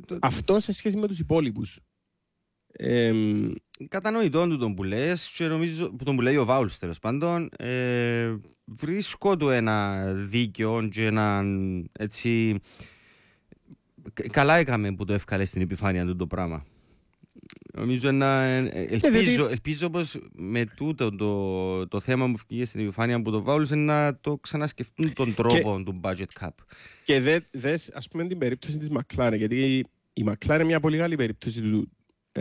Αυτό σε σχέση με τους υπόλοιπους. Κατανοητόν του τον που λες και νομίζω που τον που λέει ο Βάουλς τέλος πάντων, βρίσκω του ένα δίκαιο και ένα έτσι καλά έκαμε που το εύκαλε στην επιφάνεια του το πράγμα. Νομίζω ελπίζω πως με τούτο το θέμα που βγήκε στην επιφάνεια από το Βάουλς να το ξανασκεφτούν τον τρόπο του budget cap. Και δες ας πούμε την περίπτωση της McLaren, γιατί η McLaren είναι μια πολύ καλή περίπτωση του,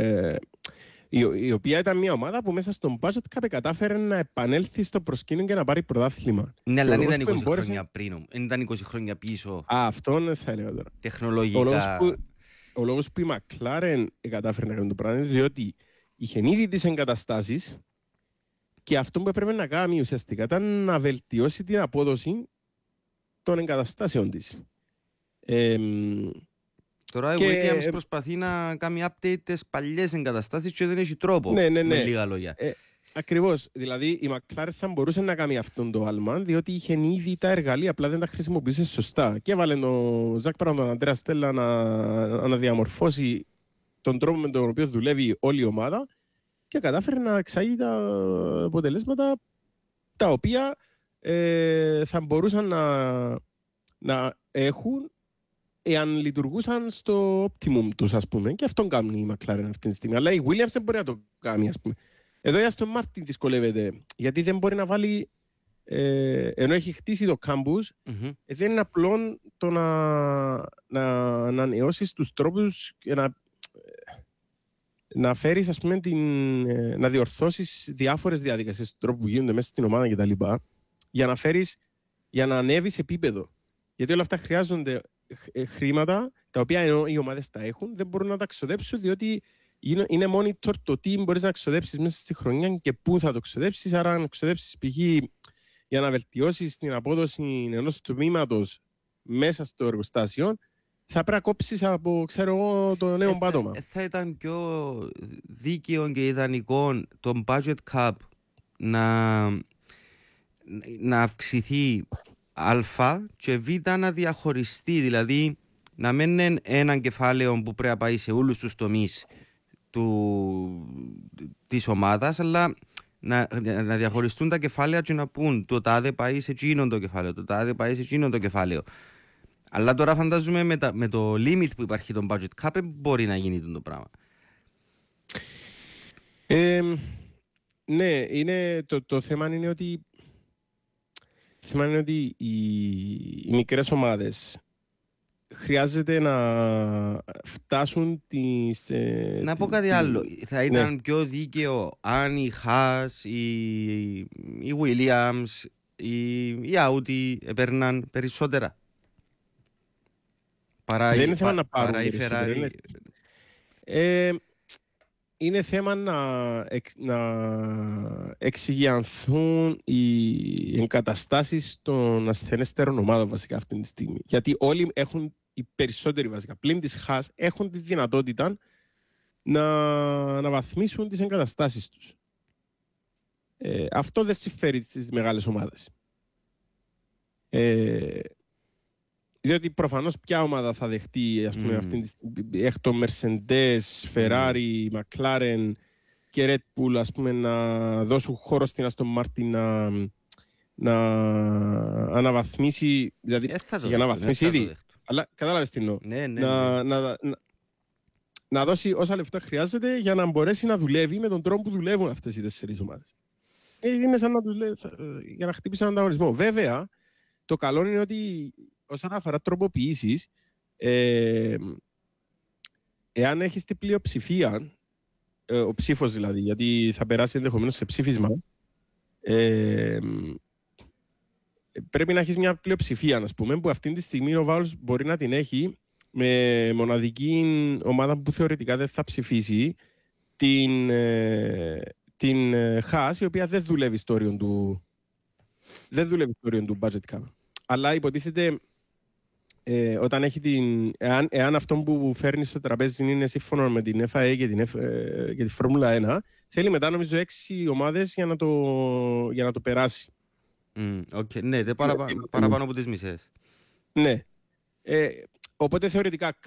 η οποία ήταν μια ομάδα που μέσα στον budget cap κατάφερε να επανέλθει στο προσκήνιο και να πάρει πρωτάθλημα. Ναι, αλλά δεν ήταν 20 χρόνια πριν, δεν ήταν 20 χρόνια πίσω. Αυτό θα έλεγα τώρα. Τεχνολογικά. Ο λόγος που η McLaren κατάφερε να κάνει το πράγμα είναι διότι είχε ήδη τις εγκαταστάσεις και αυτό που έπρεπε να κάνει ουσιαστικά ήταν να βελτιώσει την απόδοση των εγκαταστάσεων της. Τώρα η Williams προσπαθεί να κάνει update τις παλιές εγκαταστάσεις και δεν έχει τρόπο, με λίγα λόγια. Ακριβώς. Δηλαδή η McLaren θα μπορούσε να κάνει αυτόν το άλμα, διότι είχε ήδη τα εργαλεία, απλά δεν τα χρησιμοποιούσε σωστά. Και έβαλε τον Ζακ Μπράουν, τον Αντρέα Στέλλα να διαμορφώσει τον τρόπο με τον οποίο δουλεύει όλη η ομάδα και κατάφερε να εξάγει τα αποτελέσματα τα οποία θα μπορούσαν να έχουν εάν λειτουργούσαν στο optimum τους, ας πούμε. Και αυτόν κάνει η McLaren αυτή τη στιγμή. Αλλά η Williams δεν μπορεί να το κάνει, ας πούμε. Εδώ η Aston Martin δυσκολεύεται, γιατί δεν μπορεί να βάλει, ενώ έχει χτίσει το κάμπους, δεν είναι απλό το να ανανεώσεις τους τρόπους και να φέρεις, ας πούμε, να διορθώσεις διάφορες διαδικασίες του τρόπου που γίνονται μέσα στην ομάδα κτλ. Για να ανέβεις επίπεδο. Γιατί όλα αυτά χρειάζονται χρήματα, τα οποία ενώ οι ομάδες τα έχουν, δεν μπορούν να τα ξοδέψουν, διότι είναι monitor το τι μπορείς να ξοδέψεις μέσα στη χρονιά και πού θα το ξοδέψεις. Άρα, αν ξοδέψεις π.χ. για να βελτιώσεις την απόδοση ενός τμήματος μέσα στο εργοστάσιο, θα πρέπει να κόψεις από, ξέρω εγώ, το νέο πάτωμα. Θα ήταν πιο δίκαιο και ιδανικό το budget cap να αυξηθεί α και β να διαχωριστεί. Δηλαδή, να μην είναι ένα κεφάλαιο που πρέπει να πάει σε όλους τους τομείς της ομάδας, αλλά να διαχωριστούν τα κεφάλαια και να πούν το τάδε πάει σε εκείνον το κεφάλαιο, το τάδε πάει σε εκείνον το κεφάλαιο. Αλλά τώρα φαντάζομαι με το limit που υπάρχει τον budget cap μπορεί να γίνει το πράγμα. Ναι, το θέμα είναι ότι οι μικρές ομάδες χρειάζεται να φτάσουν να πω κάτι άλλο. Θα ήταν πιο δίκαιο αν η Haas, η Williams, η Audi έπαιρναν περισσότερα παρά δεν είναι θέμα να πάρουν η Ferrari. Είναι θέμα να εξηγιανθούν οι εγκαταστάσεις των ασθενέστερων ομάδων βασικά αυτή τη στιγμή. Γιατί όλοι έχουν, οι περισσότεροι βασικά, πλην της Haas, έχουν τη δυνατότητα να βαθμίσουν τις εγκαταστάσεις τους. Αυτό δεν συμφέρει στις μεγάλες ομάδες. Διότι προφανώς ποια ομάδα θα δεχτεί, ας πούμε, έχει το Mercedes, Ferrari, McLaren και Red Bull, ας πούμε, να δώσουν χώρο στην Aston Martin να αναβαθμίσει, δηλαδή για να βαθμίσει ήδη. Αλλά κατάλαβες τι εννοώ. Να δώσει όσα λεφτά χρειάζεται για να μπορέσει να δουλεύει με τον τρόπο που δουλεύουν αυτές οι 4 ομάδες. Είναι σαν να για να χτυπήσει έναν ανταγωνισμό. Βέβαια, το καλό είναι ότι όσον αφορά τροποποιήσεις, εάν έχεις την πλειοψηφία, ο ψήφος δηλαδή, γιατί θα περάσει ενδεχομένως σε ψήφισμα, πρέπει να έχεις μια πλειοψηφία, ας πούμε, που αυτή τη στιγμή ο Βάουλς μπορεί να την έχει με μοναδική ομάδα που θεωρητικά δεν θα ψηφίσει, την Haas, η οποία δεν δουλεύει στο όριο του budget cap. Αλλά υποτίθεται όταν έχει εάν αυτό που φέρνει στο τραπέζι είναι σύμφωνο με την FIA και τη Φόρμουλα 1, θέλει μετά νομίζω 6 ομάδες για να το περάσει. Okay. Ναι, παραπάνω από τις μισές. Ναι. Οπότε θεωρητικά